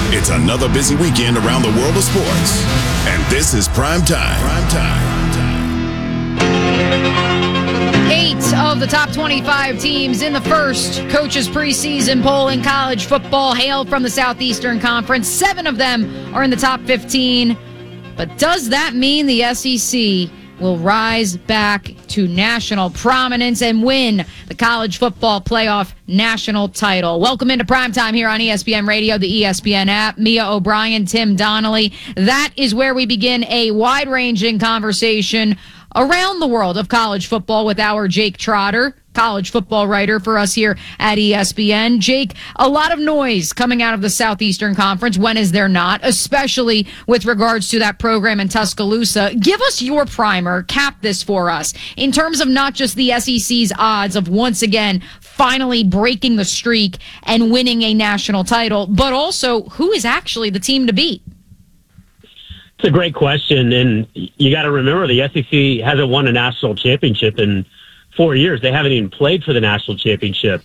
It's another busy weekend around the world of sports. And this is Prime Time. 8 of the top 25 teams in the first coaches preseason poll in college football hail from the Southeastern Conference. 7 of them are in the top 15. But does that mean the SEC will rise back to national prominence and win the college football playoff national title? Welcome into Primetime here on ESPN Radio, the ESPN app. Mia O'Brien, Tim Donnelly. That is where we begin a wide-ranging conversation around the world of college football with our Jake Trotter, college football writer for us here at ESPN. Jake, a lot of noise coming out of the Southeastern Conference. When is there not? Especially with regards to that program in Tuscaloosa. Give us your primer. Cap this for us in terms of not just the SEC's odds of once again finally breaking the streak and winning a national title, but also who is actually the team to beat. It's a great question, and you got to remember the SEC hasn't won a national championship in 4 years. They haven't even played for the national championship